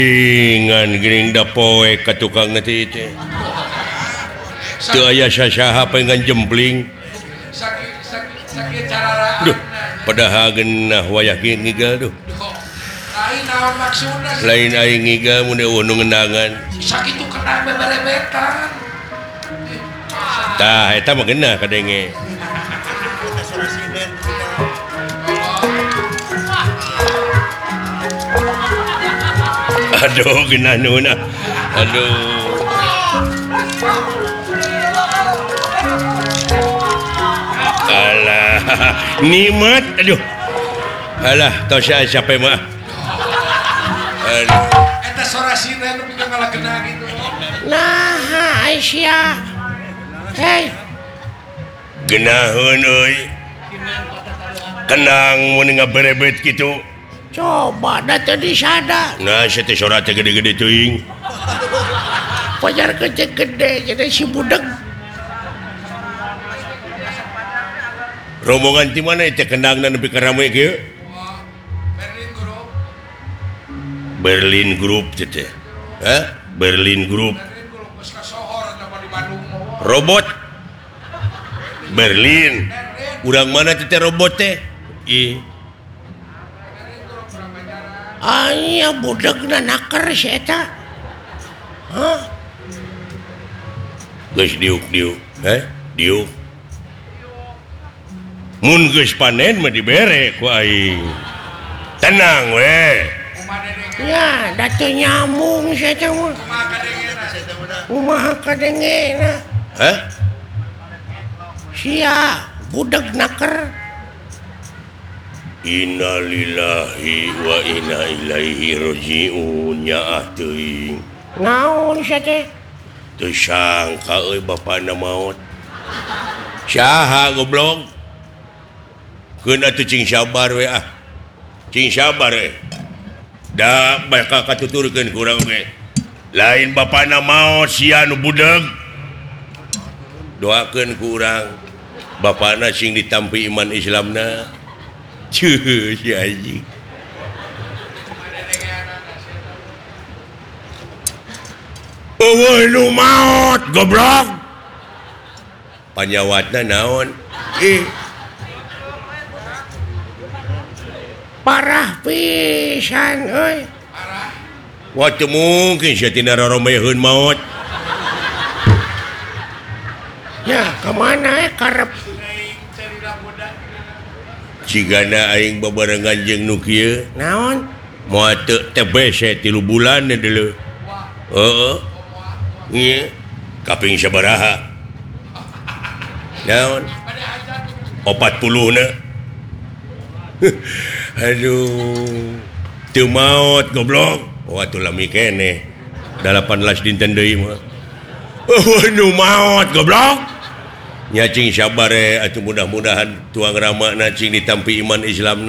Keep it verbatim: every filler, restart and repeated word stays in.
Ingan da poe ka tukang nanti itu aya syaha pengen jempling Duh padahal genah wayah ngigal duh lain aing ngigal mun unu ngendangan sakitu kena beberebetan tah eta mah genah kadenge aduh genah nuna aduh alah nikmat aduh alah tos siapa mah aduh eta sorasina nu pikeun ngalah genah gitu nah Aisyah hei genaheun euy kenang mun ngaberebet kitu coba da teu disada nah saya teh sorat teh gede-gede teuing pajar gede-gede jadi si budeg rombongan ti mana teh kendangna nepi ka rame kieu Berlin Group teh hah Berlin Group robot Berlin urang mana teh robot teh ih aya budegna naker si eta hah geus diuk-diuk eh diuk mun geus panen mah dibere ku aing tenang we ya da teu nyambung si eta mah kumaha kadengena hah sia budeg naker innalillahi wa inna ilaihi raji'un nyaah teuing naon sia teh teu sangka euy bapana maot saha goblok keun atuh cing sabar we ah cing sabar we da bakal katuturkeun ku urang ge lain bapana maot sia nu budeg doakeun ku urang bapana sing ditampi iman Islamna cuh si anjing eueuh nu maot goblok panyawatna naon ih parah pisan euy wah teu mungkin sia tina roromeheun maot ya kamana eh karep cigana aing babarengan jeung nu kieu naon moal teu T B C tilu bulan deuleu heeh nya kaping sabaraha naon opat puluh na aduh teu maot goblok wah tuh lami keneh delapan belas dinten deui mah oh nu maot goblok nya cing sabar atuh mudah-mudahan tuang ramana cing ditampi iman Islamna